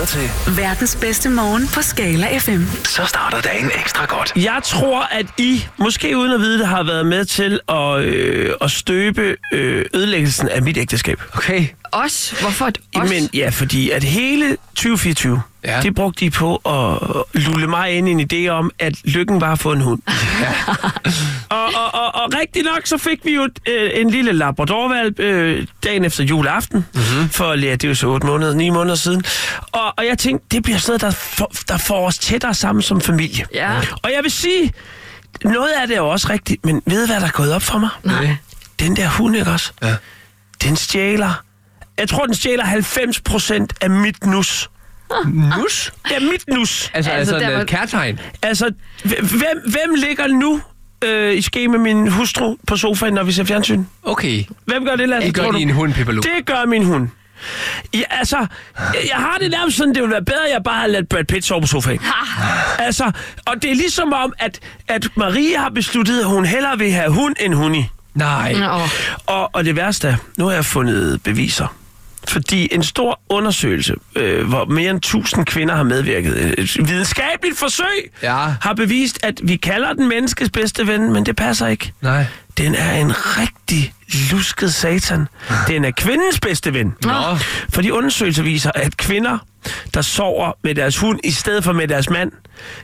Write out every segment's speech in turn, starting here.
til verdens bedste morgen på Skala FM. Så starter dagen ekstra godt. Jeg tror, at I, måske uden at vide det, har været med til at støbe ødelæggelsen af mit ægteskab. Okay. Os? Hvorfor et os? Men ja, fordi at hele 2024, det brugte de på at lulle mig ind i en idé om, at lykken var at få en hund. Ja. og rigtig nok, så fik vi jo en lille labradorvalp dagen efter juleaften. Mm-hmm. For det er jo så 9 måneder siden. Og jeg tænkte, det bliver sådan noget, der får os tættere sammen som familie. Ja. Og jeg vil sige, noget af det er jo også rigtigt, men ved I, hvad der er gået op for mig? Nej. Den der hund, ikke også? Ja. Den stjæler. Jeg tror, den stjæler 90% af mit nus. Nus? Ja, mit nus. Altså der var... et kærtegn. Altså, hvem ligger nu i ske med min hustru på sofaen, når vi ser fjernsyn? Okay. Hvem gør det, Lasse? Det gør din hund, Pipperlo. Det gør min hund. Ja, altså, jeg har det nærmest sådan, det ville være bedre, at jeg bare havde ladet Brad Pitt sove på sofaen. Altså, og det er ligesom om, at Marie har besluttet, at hun hellere vil have hund end hundi. Nej. Og det værste er, nu har jeg fundet beviser. Fordi en stor undersøgelse, hvor mere end 1000 kvinder har medvirket, et videnskabeligt forsøg, har bevist, at vi kalder den menneskes bedste ven, men det passer ikke. Nej. Den er en rigtig lusket satan. Den er kvindens bedste ven. Nå. Fordi undersøgelser viser, at kvinder, der sover med deres hund i stedet for med deres mand,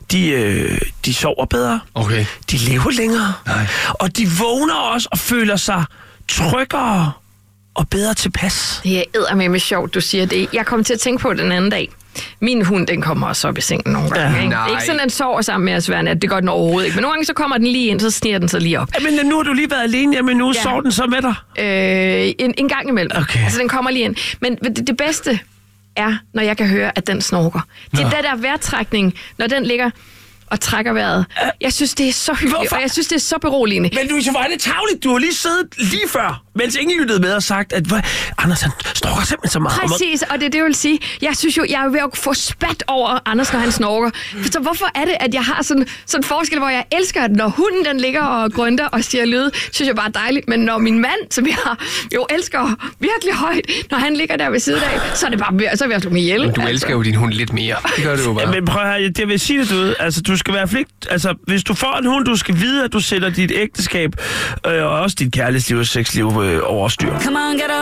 de sover bedre. Okay. De lever længere. Nej. Og de vågner også og føler sig tryggere og bedre tilpas. Det er eddermame sjovt, du siger det. Jeg kom til at tænke på den anden dag. Min hund, den kommer også op i sengen nogle gange. Ikke? Det er ikke sådan, at den sover sammen med os hver nat. Det gør den overhovedet ikke. Men nogle gange så kommer den lige ind, så sniger den sig lige op. Men nu har du lige været alene hjemme, nu sover den så med dig? En gang imellem. Okay. Altså, den kommer lige ind. Men det bedste er, når jeg kan høre, at den snorker. Det er der vejrtrækning, når den ligger og trækker vejret. Jeg synes, det er så hyggeligt, Hvorfor? og jeg synes, det er så beroligende. Men du, hvor er det tarveligt. Du har lige siddet lige før, mens ingen lyttede med og sagt, at Anders, han snorker simpelthen så meget. Præcis, og det er det, jeg vil sige. Jeg synes jo, jeg er ved at få spat over Anders, når han snorker. Så hvorfor er det, at jeg har sådan en forskel, hvor jeg elsker, at når hunden den ligger og grønter og siger lyde, synes jeg bare er dejligt. Men når min mand, som jeg jo elsker virkelig højt, når han ligger der ved siden af, så er det bare, så er jeg slå mig ihjel. Men du elsker jo din hund lidt mere. Det gør du jo bare. Men prøv her, jeg vil sige det, du ved. Altså, du skal være flink. Altså, hvis du får en hund, du skal vide, at du sætter dit ægteskab og også dit kærlighedsliv og sexliv over styr. Come on, get